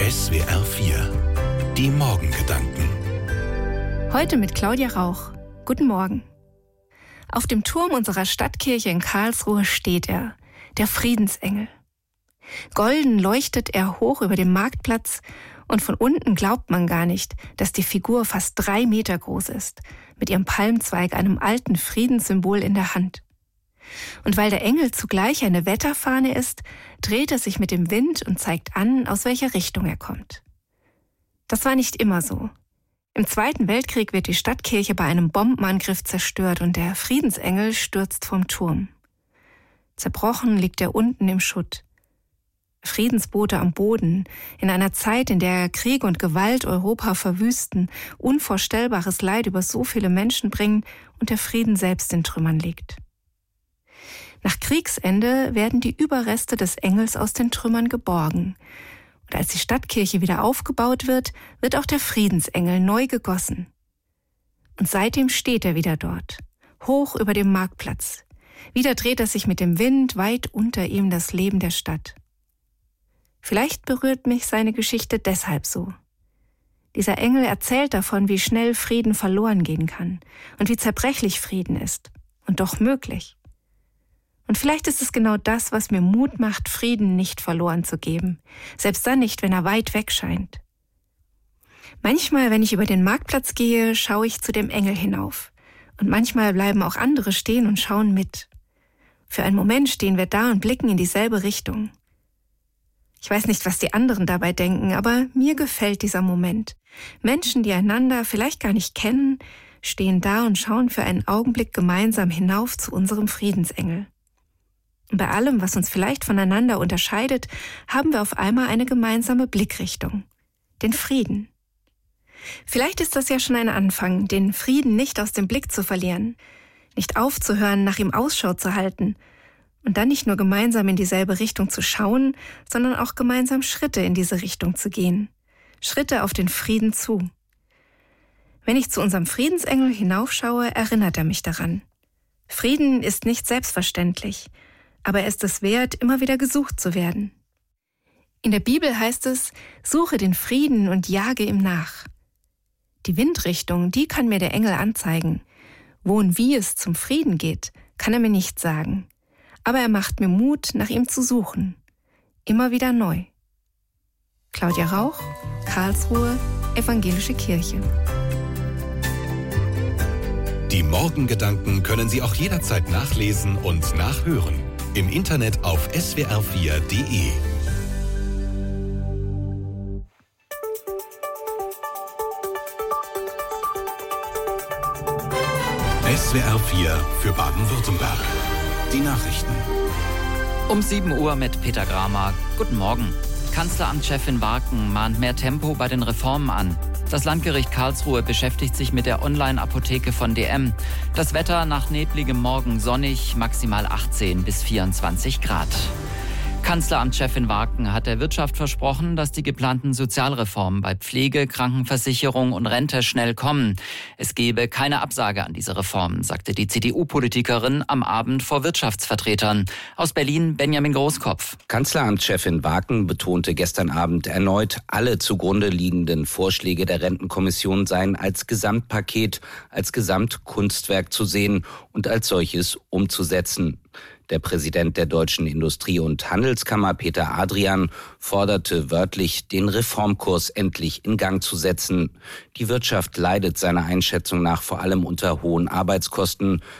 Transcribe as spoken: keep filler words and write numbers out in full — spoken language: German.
S W R vier. Die Morgengedanken. Heute mit Claudia Rauch. Guten Morgen. Auf dem Turm unserer Stadtkirche in Karlsruhe steht er, der Friedensengel. Golden leuchtet er hoch über dem Marktplatz und von unten glaubt man gar nicht, dass die Figur fast drei Meter groß ist, mit ihrem Palmzweig, einem alten Friedenssymbol in der Hand. Und weil der Engel zugleich eine Wetterfahne ist, dreht er sich mit dem Wind und zeigt an, aus welcher Richtung er kommt. Das war nicht immer so. Im Zweiten Weltkrieg wird die Stadtkirche bei einem Bombenangriff zerstört und der Friedensengel stürzt vom Turm. Zerbrochen liegt er unten im Schutt. Friedensboote am Boden, in einer Zeit, in der Krieg und Gewalt Europa verwüsten, unvorstellbares Leid über so viele Menschen bringen und der Frieden selbst in Trümmern liegt. Nach Kriegsende werden die Überreste des Engels aus den Trümmern geborgen. Und als die Stadtkirche wieder aufgebaut wird, wird auch der Friedensengel neu gegossen. Und seitdem steht er wieder dort, hoch über dem Marktplatz. Wieder dreht er sich mit dem Wind weit unter ihm das Leben der Stadt. Vielleicht berührt mich seine Geschichte deshalb so. Dieser Engel erzählt davon, wie schnell Frieden verloren gehen kann und wie zerbrechlich Frieden ist und doch möglich. Und vielleicht ist es genau das, was mir Mut macht, Frieden nicht verloren zu geben, selbst dann nicht, wenn er weit weg scheint. Manchmal, wenn ich über den Marktplatz gehe, schaue ich zu dem Engel hinauf. Und manchmal bleiben auch andere stehen und schauen mit. Für einen Moment stehen wir da und blicken in dieselbe Richtung. Ich weiß nicht, was die anderen dabei denken, aber mir gefällt dieser Moment. Menschen, die einander vielleicht gar nicht kennen, stehen da und schauen für einen Augenblick gemeinsam hinauf zu unserem Friedensengel. Und bei allem, was uns vielleicht voneinander unterscheidet, haben wir auf einmal eine gemeinsame Blickrichtung, den Frieden. Vielleicht ist das ja schon ein Anfang, den Frieden nicht aus dem Blick zu verlieren, nicht aufzuhören, nach ihm Ausschau zu halten und dann nicht nur gemeinsam in dieselbe Richtung zu schauen, sondern auch gemeinsam Schritte in diese Richtung zu gehen, Schritte auf den Frieden zu. Wenn ich zu unserem Friedensengel hinaufschaue, erinnert er mich daran. Frieden ist nicht selbstverständlich, aber er ist es wert, immer wieder gesucht zu werden. In der Bibel heißt es, suche den Frieden und jage ihm nach. Die Windrichtung, die kann mir der Engel anzeigen. Wo und wie es zum Frieden geht, kann er mir nicht sagen. Aber er macht mir Mut, nach ihm zu suchen. Immer wieder neu. Claudia Rauch, Karlsruhe, Evangelische Kirche. Die Morgengedanken können Sie auch jederzeit nachlesen und nachhören. Im Internet auf S W R vier Punkt de. S W R vier für Baden-Württemberg. Die Nachrichten. Um sieben Uhr mit Peter Gramer. Guten Morgen. Kanzleramtschefin Warken mahnt mehr Tempo bei den Reformen an. Das Landgericht Karlsruhe beschäftigt sich mit der Online-Apotheke von D M. Das Wetter nach nebligem Morgen sonnig, maximal achtzehn bis vierundzwanzig Grad. Kanzleramtschefin Warken hat der Wirtschaft versprochen, dass die geplanten Sozialreformen bei Pflege, Krankenversicherung und Rente schnell kommen. Es gebe keine Absage an diese Reformen, sagte die C D U-Politikerin am Abend vor Wirtschaftsvertretern. Aus Berlin Benjamin Großkopf. Kanzleramtschefin Warken betonte gestern Abend erneut, alle zugrunde liegenden Vorschläge der Rentenkommission seien als Gesamtpaket, als Gesamtkunstwerk zu sehen und als solches umzusetzen. Der Präsident der Deutschen Industrie- und Handelskammer, Peter Adrian, forderte wörtlich, den Reformkurs endlich in Gang zu setzen. Die Wirtschaft leidet seiner Einschätzung nach vor allem unter hohen Arbeitskosten.